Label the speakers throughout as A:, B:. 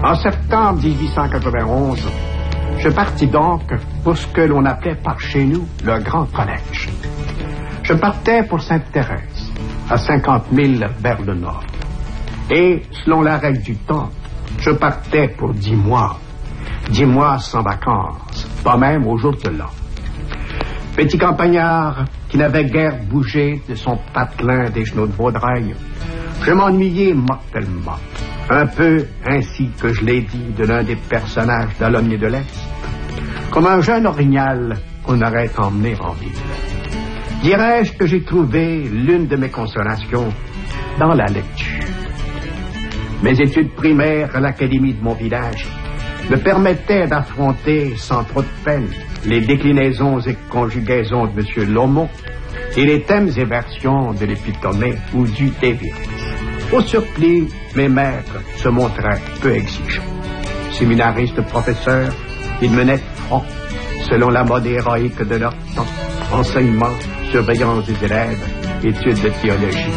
A: En septembre 1891, je partis donc pour ce que l'on appelait par chez nous le Grand Collège. Je partais pour Sainte-Thérèse, à 50 000 vers le nord. Et, selon la règle du temps, je partais pour 10 mois. 10 mois sans vacances, pas même au jour de l'an. Petit campagnard qui n'avait guère bougé de son patelin des genoux de Vaudreuil, je m'ennuyais mortellement. Un peu ainsi que je l'ai dit de l'un des personnages d'Alomnier de l'Est, comme un jeune orignal qu'on aurait emmené en ville. Dirais-je que j'ai trouvé l'une de mes consolations dans la lecture. Mes études primaires à l'académie de mon village me permettaient d'affronter sans trop de peine les déclinaisons et conjugaisons de M. Lomont et les thèmes et versions de l'Épitomée ou du Débir. Au surplus, mes maîtres se montraient peu exigeants. Séminaristes professeurs, ils menaient front, selon la mode héroïque de leur temps. Enseignement, surveillance des élèves, études de théologie.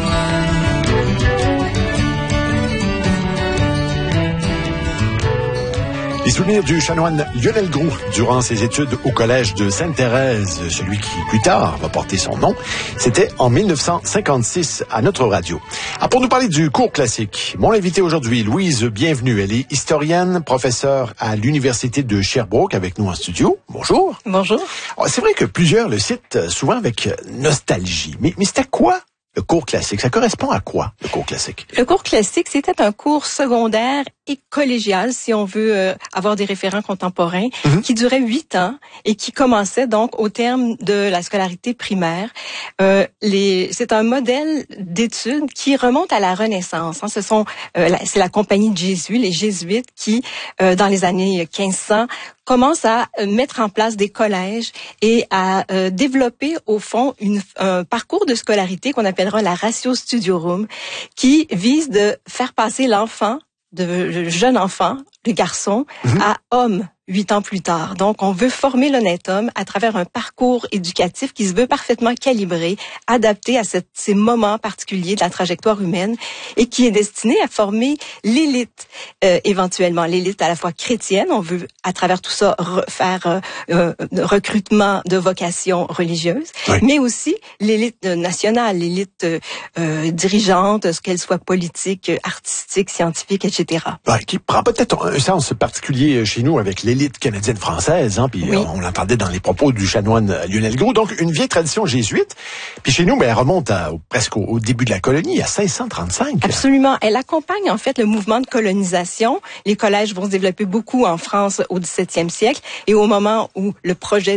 B: Les souvenirs du chanoine Lionel Groulx durant ses études au collège de Sainte-Thérèse, celui qui plus tard va porter son nom, c'était en 1956 à notre radio. Ah, pour nous parler du cours classique, mon invité aujourd'hui, Louise Bienvenue, elle est historienne, professeure à l'Université de Sherbrooke avec nous en studio. Bonjour.
C: Bonjour.
B: Alors, c'est vrai que plusieurs le citent souvent avec nostalgie, mais c'était quoi le cours classique? Ça correspond à quoi, le cours classique?
C: Le cours classique, c'était un cours secondaire et collégial, si on veut avoir des référents contemporains, qui durait 8 ans et qui commençait donc au terme de la scolarité primaire. C'est un modèle d'études qui remonte à la Renaissance. Hein. C'est la compagnie de Jésus, les jésuites, qui, dans les années 1500, commencent à mettre en place des collèges et à développer, au fond, un parcours de scolarité qu'on appellera la ratio studiorum, qui vise de faire passer l'enfant, le jeune enfant, le garçon, à homme 8 ans plus tard. Donc, on veut former l'honnête homme à travers un parcours éducatif qui se veut parfaitement calibré, adapté à ces moments particuliers de la trajectoire humaine et qui est destiné à former l'élite, éventuellement l'élite à la fois chrétienne. On veut, à travers tout ça, faire recrutement de vocations religieuses, mais aussi l'élite nationale, l'élite dirigeante, qu'elle soit politique, artistique, scientifique, etc.
B: Qui prend peut-être un sens particulier chez nous avec l'élite canadienne-française, hein, puis on l'entendait dans les propos du chanoine Lionel Groulx. Donc, une vieille tradition jésuite. Puis chez nous, elle remonte presque au début de la colonie, à 1635.
C: Absolument. Elle accompagne, en fait, le mouvement de colonisation. Les collèges vont se développer beaucoup en France au 17e siècle. Et au moment où le projet